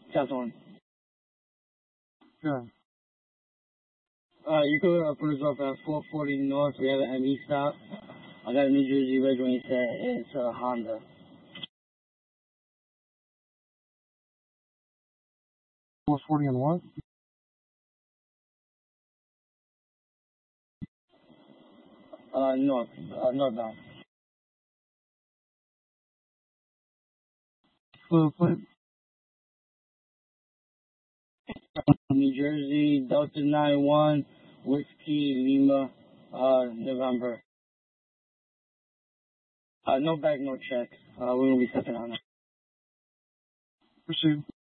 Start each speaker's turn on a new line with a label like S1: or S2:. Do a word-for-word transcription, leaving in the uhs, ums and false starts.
S1: Test one.
S2: Sure.
S1: Uh, you could uh, put us off at four forty North. We have an M E stop. I got a New Jersey Red when you said it's a Honda.
S2: four forty on what?
S1: Uh, north. Uh, northbound.
S2: Full plate?
S1: New Jersey, Delta nine one, Whiskey, Lima, uh, November. Uh, no bag, no check. Uh, we're gonna be stepping on it.
S2: Proceed.